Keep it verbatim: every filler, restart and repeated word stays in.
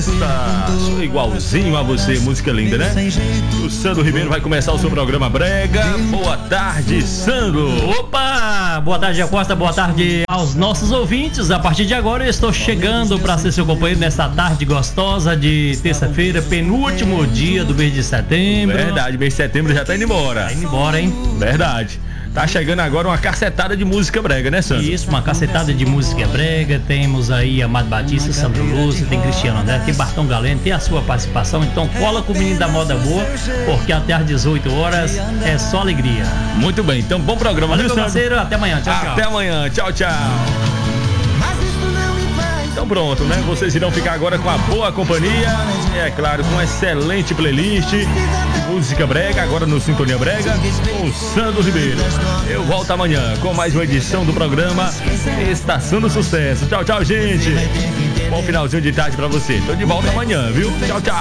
Tá, sou igualzinho a você, música linda, né? O Sandro Ribeiro vai começar o seu programa Brega. Boa tarde, Sandro. Opa, boa tarde, Costa, boa tarde aos nossos ouvintes. A partir de agora eu estou chegando para ser seu companheiro nessa tarde gostosa de terça-feira, penúltimo dia do mês de setembro. Verdade, mês de setembro já tá indo embora. Tá indo embora, hein? Verdade. Tá chegando agora uma cacetada de música brega, né, Sandro? Isso, uma cacetada de música brega. Temos aí Amado Batista, Sandro Lúcio, tem Cristiano André, tem Bartão Galeno, tem a sua participação. Então cola com o menino da moda boa, porque até às dezoito horas é só alegria. Muito bem, então bom programa, Valeu, viu, meu Sandro? parceiro, até amanhã, tchau, tchau. Até amanhã, tchau, tchau. Então pronto, né? Vocês irão ficar agora com a boa companhia e, é claro, com uma excelente playlist de música brega, agora no Sintonia Brega, com o Sandro Ribeiro. Eu volto amanhã com mais uma edição do programa Estação do Sucesso. Tchau, tchau, gente. Bom finalzinho de tarde pra você. Tô de volta amanhã, viu? Tchau, tchau.